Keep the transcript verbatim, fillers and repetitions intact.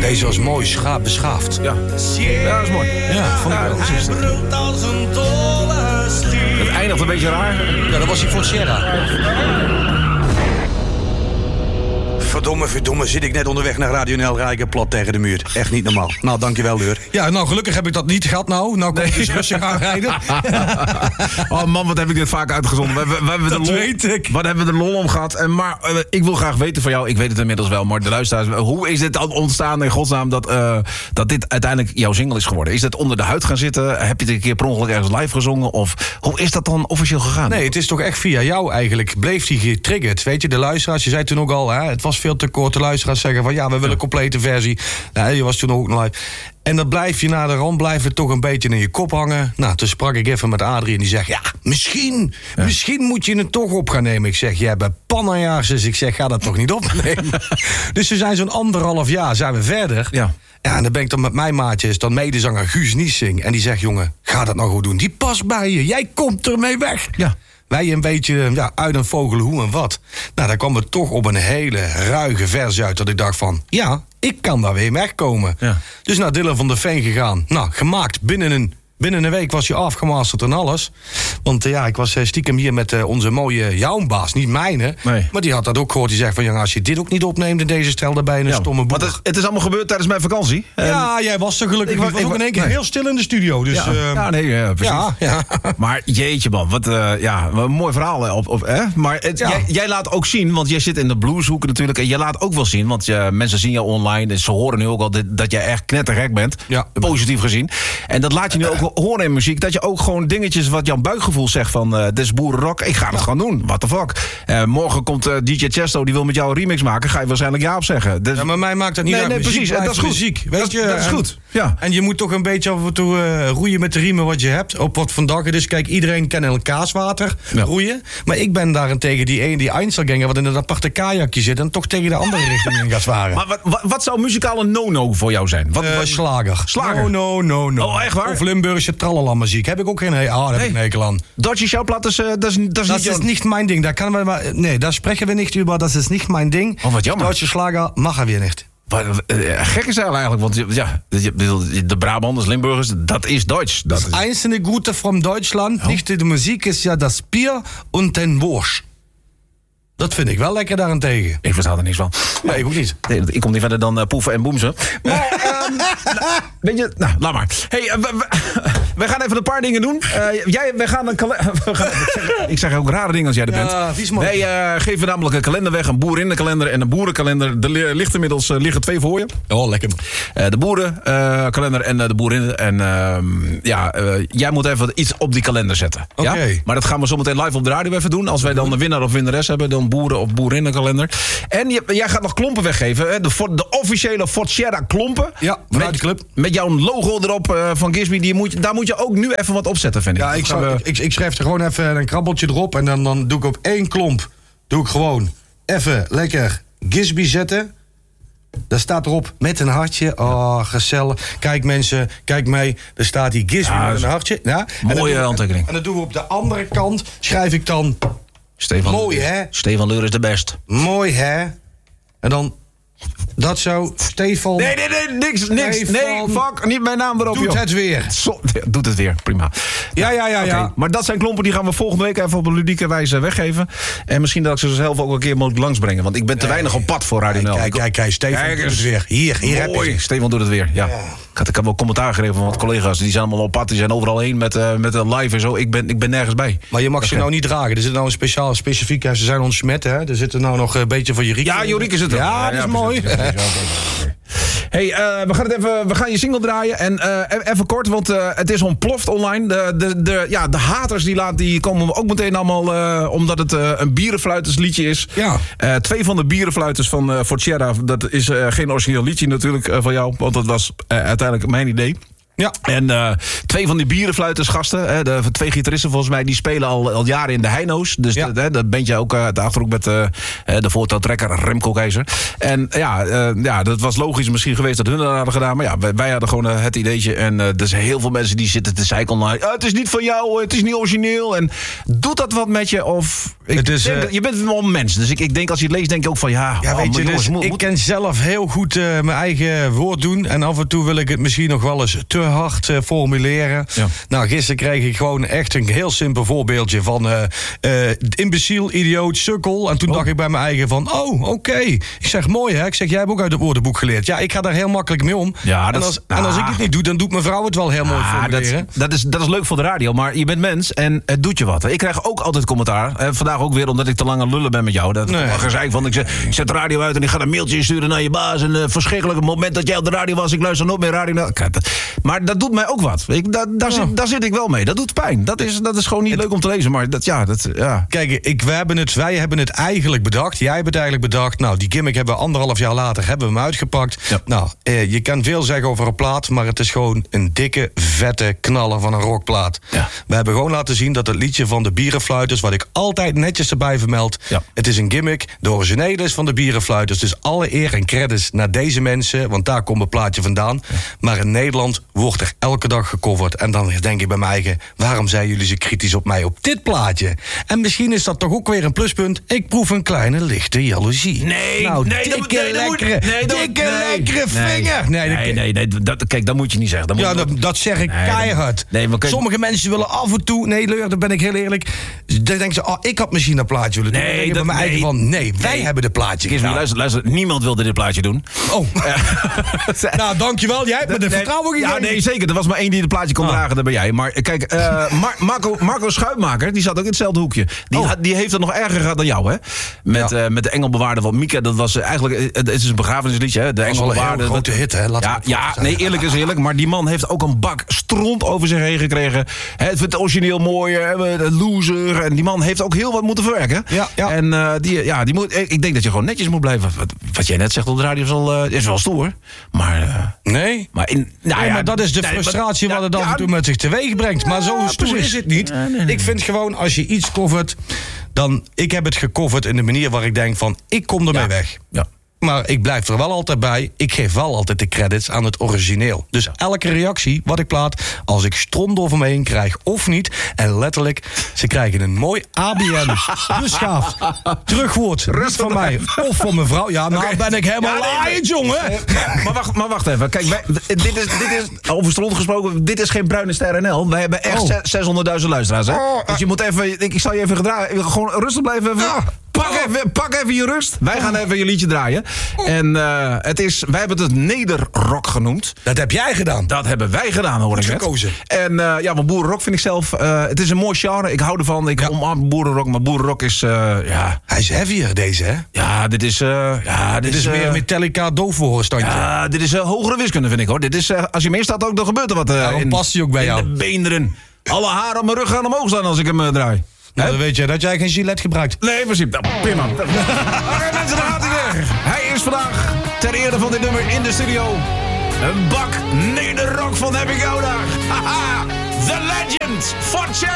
Deze was mooi, schaap, beschaafd. Ja. Ja, dat is mooi. Ja, vond ik Ja, wel. dat is het eindigt een beetje raar. Ja, dat was die Forcera. Verdomme, verdomme, zit ik net onderweg naar Radio N L, rijken plat tegen de muur. Echt niet normaal. Nou, dankjewel, Leur. Ja, nou, gelukkig heb ik dat niet gehad nou. Nou kan ik dus rustig aanrijden. Oh man, wat heb ik dit vaak uitgezonden. We, we, we hebben Dat de lol, weet ik. Wat hebben we de lol om gehad. En maar uh, ik wil graag weten van jou, ik weet het inmiddels wel, maar de luisteraars, hoe is dit dan ontstaan in godsnaam dat, uh, dat dit uiteindelijk jouw single is geworden? Is dat onder de huid gaan zitten? Heb je het een keer per ongeluk ergens live gezongen? Of hoe is dat dan officieel gegaan? Nee, het is toch echt via jou eigenlijk. Bleef die getriggerd. Weet je, de luisteraars, je zei toen ook al, hè, het was veel te kort. De luisteraars zeggen van ja, we willen een complete versie. Nou, je was toen ook nog live. En dan blijf je naar de rand, blijft het toch een beetje in je kop hangen. Nou, toen sprak ik even met Adrie en die zegt, ja, misschien, ja. misschien moet je het toch op gaan nemen. Ik zeg, jij bent pannajaars, dus ik zeg, ga dat toch niet opnemen. Dus we zijn zo'n anderhalf jaar, zijn we verder. Ja. Ja, en dan ben ik dan met mijn maatjes, dan medezanger Guus Niesing. En die zegt, jongen, ga dat nou goed doen. Die past bij je, jij komt ermee weg. Ja. Wij een beetje ja, uit een vogel hoe en wat. Nou, daar kwam het toch op een hele ruige versie uit dat ik dacht van, ja, ik kan daar weer wegkomen. Ja. Dus naar Dylan van der Veen gegaan. Nou, gemaakt binnen een, binnen een week was hij afgemasterd en alles. Want uh, ja, ik was uh, stiekem hier met uh, onze mooie jouwbaas, niet mijne. Nee. Maar die had dat ook gehoord. Die zegt van, ja, als je dit ook niet opneemt in deze stijl, dan ben je een ja, stomme boer. Maar het, het is allemaal gebeurd tijdens mijn vakantie. Ja, jij was er gelukkig. Ik was, ik was ook in één keer nee. heel stil in de studio. Dus, ja. Uh, ja, nee, ja, precies. Ja, ja. Maar jeetje man, wat uh, ja, een mooi verhaal. Op, op, hè? Maar het, ja. jij, jij laat ook zien, want jij zit in de blueshoeken natuurlijk. En jij laat ook wel zien, want uh, mensen zien jou online. En ze horen nu ook al dat, dat jij echt knettergek bent. Ja. Positief gezien. En dat laat je nu ook horen in muziek. Dat je ook gewoon dingetjes wat jouw buikgevoel zegt van uh, dit is boerenrock, ik ga het ja. gaan doen. What the fuck. Uh, morgen komt uh, D J Chesto, die wil met jou een remix maken. Ga je waarschijnlijk ja op zeggen. Dus... Ja, maar mij maakt dat niet nee, uit. Nee, muziek precies. En dat is goed. Muziek, weet dat, je? dat is en, goed. Ja. En je moet toch een beetje af en toe uh, roeien met de riemen wat je hebt. Op wat vandaag het is. Kijk, iedereen kan in een kaaswater ja. roeien. Maar ik ben daarentegen die een die Einzelganger wat in een aparte kajakje zit en toch tegen de andere richting in gaat zwaren. Maar wat, wat, wat zou muzikale no-no voor jou zijn? Wat, uh, wat... Slager. Slager? No, no, no, no. Oh, echt waar? Of Limburgse tralala muziek. Heb ik ook geen... Ah, daar heb ik een hekel aan. Deutsche Schallplatten, uh, dat is, dat is dat niet... is jouw... niet mijn ding. Daar kan we maar, nee, daar spreken we niet over. Dat is niet mijn ding. Oh, wat jammer. Deutsche Schlager mag er weer niet. Wat, uh, gek is eigenlijk, want ja, de, de Brabanders, Limburgers, dat is Duits. Dat das einzige Gute von Deutschland, oh. nicht de muziek, is ja das Bier und den Wurst. Dat vind ik wel lekker daarentegen. Ik versta er niks van. Nee, ik ook niet. Nee, ik kom niet verder dan uh, poeven en boemzen. Maar, um, nou, weet je, nou, laat maar. Hey, uh, we, we, we gaan even een paar dingen doen. Uh, jij, wij gaan een kalender... Ik zeg ook rare dingen als jij er bent. Ja, vies man. Wij uh, geven namelijk een kalender weg, een boerinnenkalender en een boerenkalender. Er ligt inmiddels uh, liggen twee voor je. Oh, lekker. Uh, de boerenkalender uh, en uh, de boerinnen. En uh, ja, uh, jij moet even iets op die kalender zetten. Oké. Okay. Ja? Maar dat gaan we zometeen live op de radio even doen. Als wij dan een winnaar of winnares hebben, dan boeren- of boerinnenkalender. En je, jij gaat nog klompen weggeven. Hè? De, de officiële Forcera klompen. Ja, vanuit de club. Met jouw logo erop uh, van Gisby. Die moet, daar moet je ook nu even wat op zetten, vind ik. Ja, ik, zou, we... ik, ik schrijf er gewoon even een krabbeltje erop. En dan, dan doe ik op één klomp. Doe ik gewoon even lekker Gisby zetten. Daar staat erop met een hartje. Oh, gezellig. Kijk mensen, kijk mee. Er staat hier Gisby ja, met een hartje. Ja. Mooie en handtekening. En dan doen we op de andere kant. Schrijf ik dan... Stefan, mooi, hè? Stefan Leur is de best. Mooi, hè? En dan... Dat zo, Stefan... Nee, nee, nee, niks, niks. Stefan, nee, fuck, niet mijn naam erop, doet joh. het weer. So, doet het weer, prima. Ja, ja, ja, ja. Okay, maar dat zijn klompen die gaan we volgende week even op een ludieke wijze weggeven. En misschien dat ik ze zelf ook een keer moet langsbrengen. Want ik ben te nee. weinig op pad voor Radio N L. Kijk, kijk, kijk, Stefan kijk, doet het weer. Hier, hier heb je. Stefan doet het weer, ja. ja. Ik, had, ik heb wel commentaar gegeven van wat collega's. Die zijn allemaal op pad, die zijn overal heen met, uh, met een live en zo. Ik ben, ik ben nergens bij. Maar je mag okay. ze nou niet dragen. Er zit nou een speciaal, specifiek... Ze zijn ontsmet, hè. Er zit er nou nog een beetje van Jorieke. Ja, Jorieke zit er. Ja, ja, dat is ja, mooi. Hey, uh, we gaan het even, we gaan je single draaien. En uh, even kort, want uh, het is ontploft online. De, de, de, ja, de haters die, laat, die komen ook meteen allemaal... Uh, omdat het uh, een bierenfluitersliedje is. Ja. Uh, twee van de bierenfluiters van uh, Forcera. Dat is uh, geen origineel liedje natuurlijk uh, van jou. Want dat was uh, uiteindelijk mijn idee. Ja. En uh, twee van die bierenfluitersgasten, hè, de twee gitaristen volgens mij, die spelen al, al jaren in de Heino's. Dus ja. dat, dat bandje ook uh, de Achterhoek met uh, de voortouwtrekker Remco Keizer. En ja, uh, ja, dat was logisch misschien geweest dat hun dat hadden gedaan. Maar ja, wij, wij hadden gewoon uh, het ideetje. En uh, er zijn heel veel mensen die zitten te zeiken online. Uh, het is niet van jou, het is niet origineel. En doet dat wat met je? Of ik het is, denk uh, dat, je bent wel een mens. Dus ik, ik denk als je het leest, denk je ook van ja, ja oh, weet je, jongens, dus moet, ik moet... ken zelf heel goed uh, mijn eigen woord doen. En af en toe wil ik het misschien nog wel eens te hard uh, formuleren. Ja. Nou, gisteren kreeg ik gewoon echt een heel simpel voorbeeldje van uh, uh, imbeciel, idioot, sukkel. En toen oh. dacht ik bij mijn eigen van, oh, oké. Okay. Ik zeg, mooi hè. Ik zeg, jij hebt ook uit het woordenboek geleerd. Ja, ik ga daar heel makkelijk mee om. Ja, en, als, ah. en als ik het niet doe, dan doet mijn vrouw het wel heel ah, mooi formuleren. Dat, dat, is, dat is leuk voor de radio, maar je bent mens en het doet je wat. Ik krijg ook altijd commentaar. Eh, vandaag ook weer, omdat ik te lang aan lullen ben met jou. Dat nee. gezeik van, ik, zeg, ik zet de radio uit en ik ga een mailtje insturen naar je baas. En uh, verschrikkelijk, het moment dat jij op de radio was, ik luister nog meer radio. Maar dat doet mij ook wat. Ik, da, daar, ja. zit, daar zit ik wel mee. Dat doet pijn. Dat is, dat is gewoon niet het, leuk om te lezen. Maar dat, ja, dat, ja. Kijk, ik, wij, hebben het, wij hebben het eigenlijk bedacht. Jij hebt het eigenlijk bedacht. Nou, die gimmick hebben we anderhalf jaar later hebben we hem uitgepakt. Ja. Nou, eh, je kan veel zeggen over een plaat, maar het is gewoon een dikke, vette knaller van een rockplaat. Ja. We hebben gewoon laten zien dat het liedje van de Bierenfluiters, wat ik altijd netjes erbij vermeld, ja. het is een gimmick. De originele is van de Bierenfluiters. Dus alle eer en credits naar deze mensen, want daar komt het plaatje vandaan. Ja. Maar in Nederland wordt er elke dag gecoverd. En dan denk ik bij mij eigen, waarom zijn jullie zo kritisch op mij op dit plaatje? En misschien is dat toch ook weer een pluspunt. Ik proef een kleine lichte jaloezie. Nee, nou, nee, dikke, dat, nee, lekkere, dat moet, nee, dat, dikke, nee, lekkere nee, vinger. Nee, nee, nee, nee dat, kijk, dat moet je niet zeggen. Dat ja, moet, dat, dat zeg ik nee, keihard. Nee, maar kijk, sommige mensen willen af en toe, nee, Leur, daar ben ik heel eerlijk. Dan denken ze, oh, ik had misschien dat plaatje willen doen. Nee, dat, bij mijn nee, eigen van, nee, wij nee. hebben de plaatje gedaan. Luister, luister, niemand wilde dit plaatje doen. Oh. Nou, dankjewel. Jij hebt me de nee, vertrouwen gegeven. Ja, nee, zeker. Er was maar één die het plaatje kon oh. dragen, dat ben jij. Maar kijk, uh, Mar- Marco, Marco Schuitmaker, die zat ook in hetzelfde hoekje. Die, oh. had, die heeft het nog erger gehad dan jou, hè? Met, ja. uh, met de Engelbewaarder van Mieke. Dat was uh, eigenlijk, het is een begrafenisliedje, hè? De Engelbewaarder. Een grote hit, hè? Ja, ja nee, eerlijk is eerlijk. Maar die man heeft ook een bak stront over zich heen gekregen. Het vindt het origineel mooier, de loser. En die man heeft ook heel wat moeten verwerken. Ja, ja. En uh, die, ja, die moet, ik denk dat je gewoon netjes moet blijven. Wat, wat jij net zegt op de radio is wel, uh, is wel stoer. Maar... Uh, nee. Maar, in, nou nee, ja, maar dat is de nee, frustratie maar, wat het af en toe met zich teweeg brengt. Maar zo ja, stoer is het niet. Ja, nee, nee. Ik vind gewoon, als je iets covert, dan... Ik heb het gecoverd in de manier waar ik denk van, ik kom ermee ja. weg. Ja. Maar ik blijf er wel altijd bij. Ik geef wel altijd de credits aan het origineel. Dus ja. elke reactie wat ik plaat, als ik stront over me heen krijg of niet. En letterlijk, ze krijgen een mooi A B N beschaafd terugwoord. Niet van mij of van mijn vrouw. Ja, nou okay. ben ik helemaal ja, nee, laaiend, jongen. Maar, maar, wacht, maar wacht even. Kijk, wij, dit, is, dit is, over stront gesproken, dit is geen Bruine Ster N L. Wij hebben echt oh. zeshonderdduizend luisteraars. Hè? Oh, uh, dus je moet even, ik, ik zal je even gedraaien. Gewoon rustig blijven. Even. Uh. Pak even, pak even je rust. Wij gaan even je liedje draaien. En uh, het is, wij hebben het nederrock genoemd. Dat heb jij gedaan. Dat hebben wij gedaan, hoor ik net. Gekozen. En uh, ja, maar boerenrock vind ik zelf... Uh, het is een mooi genre. Ik hou ervan. Ik ja. omarm boerenrock. Maar boerenrock is... Uh, ja. Hij is heavier, deze, hè? Ja, dit is... Uh, ja, dit, dit is uh, meer Metallica doofvoorstandje. Ja, dit is uh, hogere wiskunde, vind ik, hoor. Dit is, uh, als je meer staat ook, dan gebeurt er wat. Uh, ja, dan in, past hij ook bij jou. In de beenderen. Alle haren op mijn rug gaan omhoog staan als ik hem uh, draai. Nou, dan weet je dat jij geen gilet gebruikt. Nee, in principe. Nou, prima. Oké, okay, mensen, daar gaat hij weer. Hij is vandaag ter ere van dit nummer in de studio. Een bak nederrock van heb ik jou daar. Haha, The Legend, Fortune.